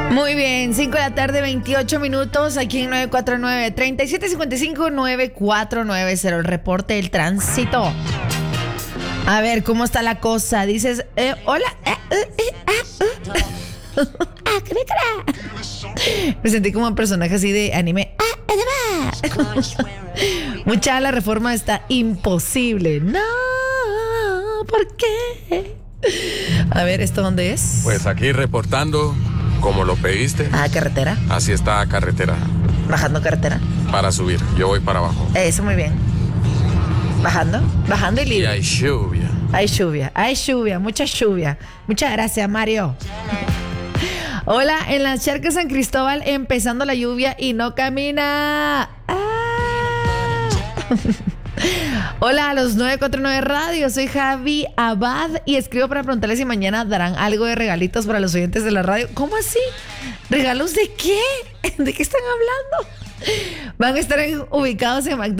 Muy bien, 5 de la tarde, 28 minutos, aquí en 949-3755-9490, el reporte del tránsito. A ver, ¿cómo está la cosa? Dices, hola. Me sentí como un personaje así de anime. Mucha, la reforma está imposible. No, ¿por qué? A ver, ¿esto dónde es? Pues aquí reportando, como lo pediste. Ah, carretera. Así está carretera. Bajando carretera. Para subir, yo voy para abajo. Eso, muy bien. Bajando y Y libre. hay lluvia. Hay lluvia, mucha lluvia. Muchas gracias, Mario. Hola, en la charca San Cristóbal empezando la lluvia y no camina. Hola, a los 949 Radio, soy Javi Abad y escribo para preguntarles si mañana darán algo de regalitos para los oyentes de la radio. ¿Cómo así? ¿Regalos de qué? ¿De qué están hablando? Van a estar ubicados en McDonald's.